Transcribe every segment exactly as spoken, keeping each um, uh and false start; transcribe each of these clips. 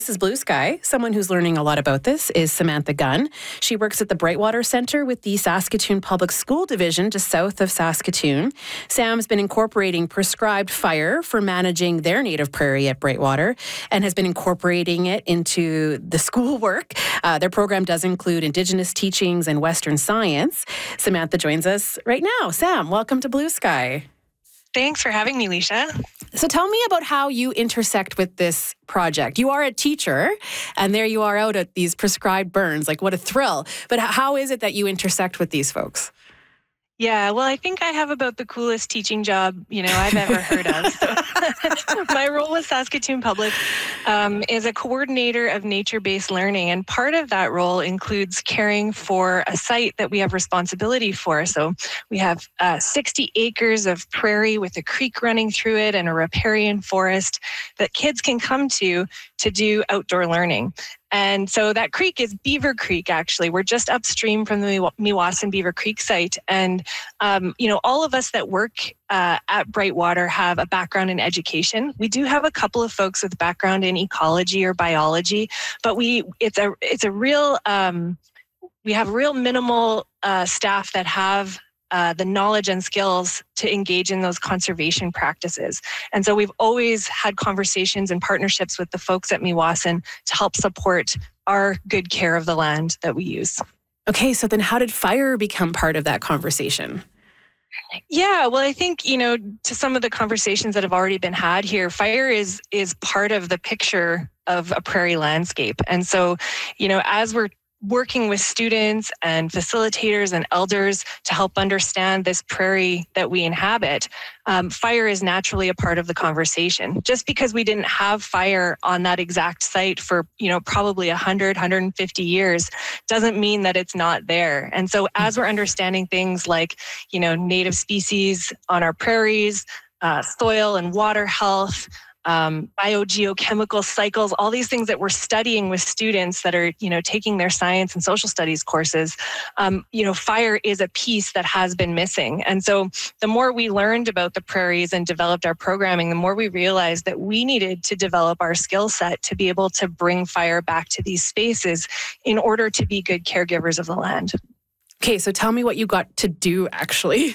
This is Blue Sky. Someone who's learning a lot about this is Samantha Gunn. She works at the Brightwater Centre with the Saskatoon Public School Division just south of Saskatoon. Sam's been incorporating prescribed fire for managing their native prairie at Brightwater and has been incorporating it into the schoolwork. Uh, their program does include Indigenous teachings and Western science. Samantha joins us right now. Sam, welcome to Blue Sky. Thanks for having me, Leisha. So tell me about how you intersect with this project. You are a teacher, and there you are out at these prescribed burns. Like, what a thrill. But how is it that you intersect with these folks? Yeah, well, I think I have about the coolest teaching job, you know, I've ever heard of. So my role with Saskatoon Public um, is a coordinator of nature-based learning. And part of that role includes caring for a site that we have responsibility for. So we have uh, sixty acres of prairie with a creek running through it and a riparian forest that kids can come to to do outdoor learning. And so that creek is Beaver Creek, actually. We're just upstream from the Meewasin Beaver Creek site. And, um, you know, all of us that work uh, at Brightwater have a background in education. We do have a couple of folks with background in ecology or biology, but we it's a it's a real, um, we have real minimal uh, staff that have Uh, the knowledge and skills to engage in those conservation practices. And so we've always had conversations and partnerships with the folks at Meewasin to help support our good care of the land that we use. Okay, so then how did fire become part of that conversation? Yeah, well, I think, you know, to some of the conversations that have already been had here, fire is is part of the picture of a prairie landscape. And so, you know, as we're working with students and facilitators and elders to help understand this prairie that we inhabit, um, fire is naturally a part of the conversation. Just because we didn't have fire on that exact site for, you know, probably one hundred, one hundred fifty years doesn't mean that it's not there. And so as we're understanding things like, you know, native species on our prairies, uh, soil and water health, Um, biogeochemical cycles, all these things that we're studying with students that are, you know, taking their science and social studies courses, um, you know, fire is a piece that has been missing. And so the more we learned about the prairies and developed our programming, the more we realized that we needed to develop our skill set to be able to bring fire back to these spaces in order to be good caregivers of the land. Okay, so tell me what you got to do, actually.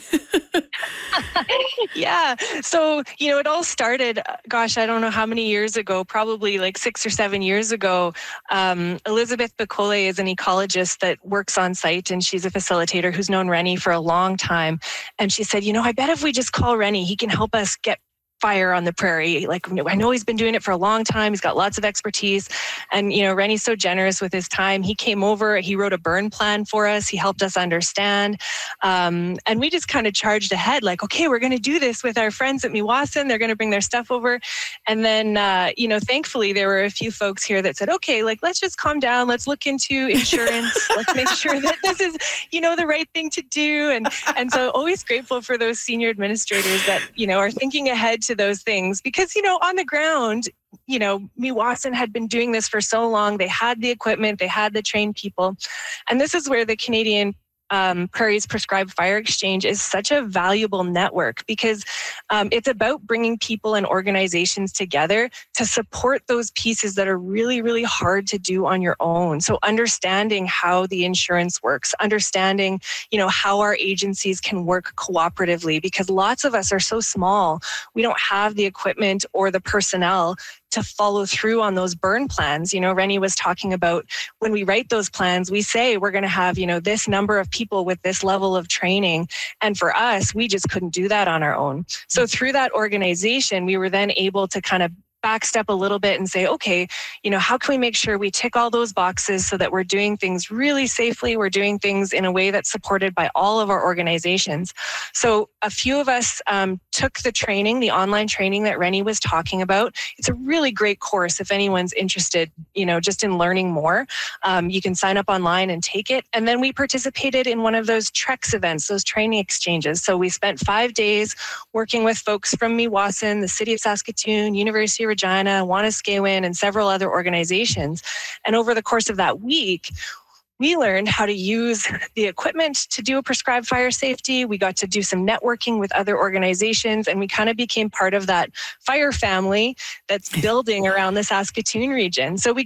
Yeah. So, you know, it all started, gosh, I don't know how many years ago, probably like six or seven years ago. Um, Elizabeth Bacole is an ecologist that works on site, and she's a facilitator who's known Rennie for a long time. And she said, you know, I bet if we just call Rennie, he can help us get fire on the prairie. Like, I know he's been doing it for a long time. He's got lots of expertise. And, you know, Rennie's so generous with his time. He came over, he wrote a burn plan for us. He helped us understand. Um, and we just kind of charged ahead, like, okay, we're going to do this with our friends at Meewasin. They're going to bring their stuff over. And then, uh, you know, thankfully there were a few folks here that said, okay, like, let's just calm down. Let's look into insurance. Let's make sure that this is, you know, the right thing to do. And, and so always grateful for those senior administrators that, you know, are thinking ahead to those things, because, you know, on the ground, you know, Meewasin had been doing this for so long. They had the equipment, they had the trained people. And this is where the Canadian Um, Prairie's Prescribed Fire Exchange is such a valuable network, because um, it's about bringing people and organizations together to support those pieces that are really, really hard to do on your own. So understanding how the insurance works, understanding, you know, how our agencies can work cooperatively, because lots of us are so small. We don't have the equipment or the personnel to follow through on those burn plans. You know, Rennie was talking about when we write those plans, we say we're going to have, you know, this number of people with this level of training. And for us, we just couldn't do that on our own. So through that organization, we were then able to kind of backstep a little bit and say, okay, you know, how can we make sure we tick all those boxes so that we're doing things really safely? We're doing things in a way that's supported by all of our organizations. So a few of us um, took the training, the online training that Rennie was talking about. It's a really great course if anyone's interested, you know, just in learning more. Um, you can sign up online and take it. And then we participated in one of those TREX events, those training exchanges. So we spent five days working with folks from Meewasin, the City of Saskatoon, University of Regina, Wanuskewin, and several other organizations. And over the course of that week, we learned how to use the equipment to do a prescribed fire safety. We got to do some networking with other organizations, and we kind of became part of that fire family that's building around the Saskatoon region. So we